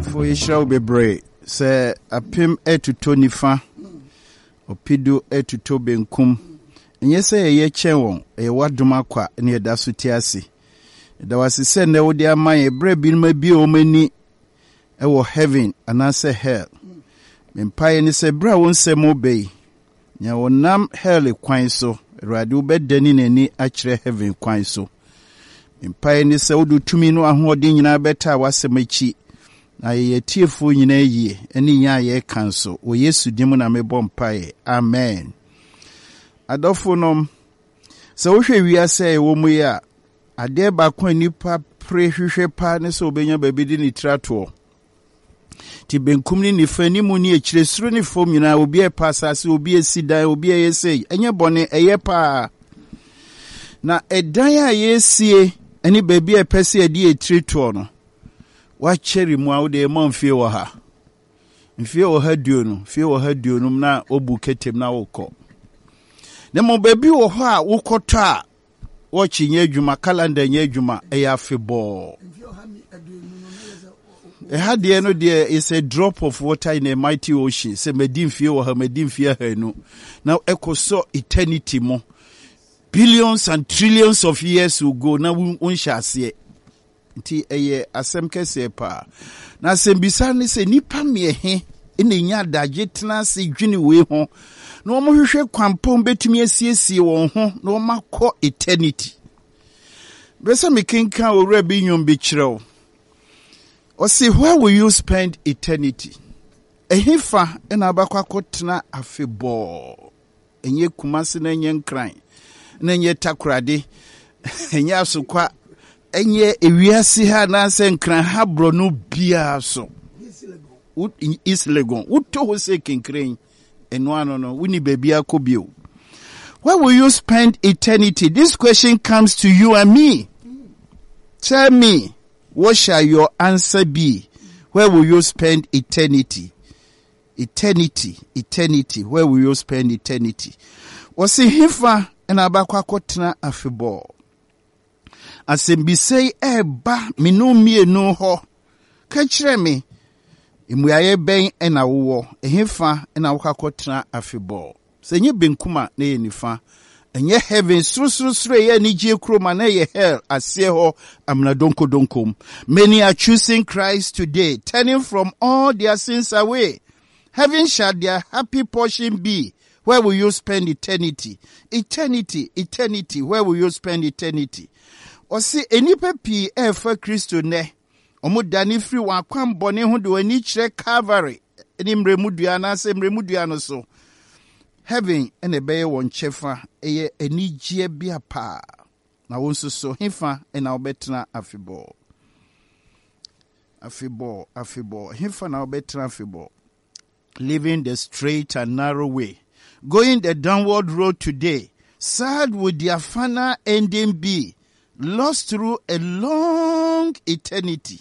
For Israel bebre se apim etuto nifa opido etuto benkum enye se ye chen won e wadoma kwa ne eda so ti ase da wase se ne wodi aman ebre bi ma bi o mani e wo heaven anase hell mempaye ni se bra won se mo bei nya wonam hell kwan so rade obedani nani a kire heaven kwan so mempaye ni se wodu tumi no ahode nyina beta wasemachi na ye tiefo nyina yie eni nya ye kanso o Yesu dimu na mebɔ mpae amen. Adofo nom se wo hwɛ wiase wo mu ya ade ba kwa nipa prehwehwe pa ne so obenya babi di ni trato ti benkum ni nifa ni mu ni ekire suro ni fom nyina obi e pa asase obi esidan obi e yesei enye bɔne eye pa na edan a yesie eni babi e pese edi etrato no wa cheri mu awde ma mfie wo ha mfie wo ha duo no mfie wo ha duo no na obu ketem na wokɔ ne mo baby wo ho a wokɔtɔ a wo chinye adwuma calendar nye adwuma eya afebɔ ha de no de is a drop of water in a mighty ocean se medin fie wo ha medin fie ha no now ekoso eternity mo billions and trillions of years will go na unhya ase nti eye asem kese pa na asem bisa ne se nipa mehe ene nya adagye tena se dwene we ho na omo hwehwe kwampom betumi asiesie won ho na omakɔ eternity besa mekenka owura bi nyom bi kyerɛw o say where will you spend eternity ehifa ena abakɔ tena afebɔ enye kumase na enye nkran na enye takorade enye asokwa enye ewiase ha na se nkran ha bro no bia so is legon uto ho se kenkren eno ano no woni babia kobio. Where will you spend eternity? This question comes to you and me. Tell me, what shall your answer be? Where will you spend eternity? Eternity. Where will you spend eternity? Wasi hifa ena abakwa tena afebɔ asembisei eba minumie no ho ka kire me imuaye ben ena wo ehefa ena wokakotena afebɔ senye benkuma na ye nifa enye heaven suru ye ni gie kroma na ye hell ase ho amna donkom. Many are choosing Christ today, turning from all their sins away. Heaven shall their happy portion be. Where will you spend eternity? Eternity. Where will you spend eternity? Osi enipa pi efa Kristo ne omo dani free wa kwam bone ho de wani kire Calvary eni mremudua na se mremudua no so heaven ene beye won chefa eye enigye bia pa na wonso so hefa ena obetena afebɔ hefa na obetena afebɔ living the straight and narrow way, going the downward road today. Sad would their final ending be, lost through a long eternity,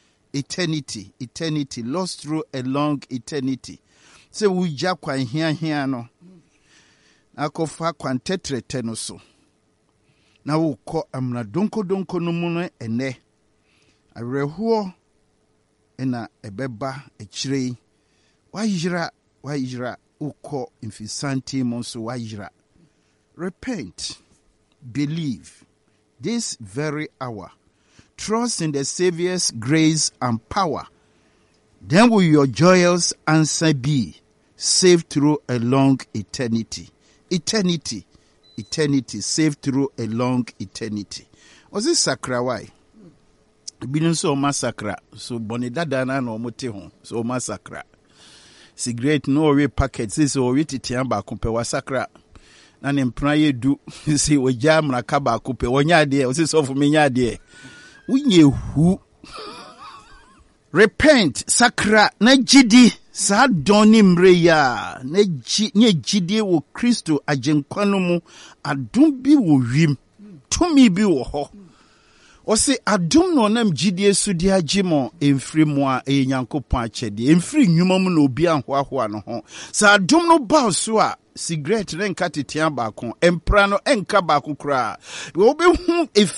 lost through a long eternity. Se wuja kwa hia no, akofa kwa ntetrete no so, na wuko amna donko no muno ene, arehuo ena ebeba echirei, wajira uko infisanti monso wajira. Repent, believe this very hour, trust in the Savior's grace and power. Then will your joyous answer be, saved through a long eternity, saved through a long eternity. Was this sakrawai? Binu so massacre, so bonidada na no mote ho, so massacre. Cigarette no we packets this or we titiamba kumpe wasakra na ne mpra ye du si oja mraka ba kumpe wonya de o si so fu menya de unye hu. Repent sakra na jidi sa doni mreya na jidi wo Kristo agenkwano mu adom bi wo wim tumi bi wo ho. O se adom no nam jidie sudi agimo emfiri mu a enyankopon achede emfiri nnwuma mu no obi anhoahoa no ho sa adom no ba so a cigarette renka tetian ba ko empra no enka ba ko kra wo be hu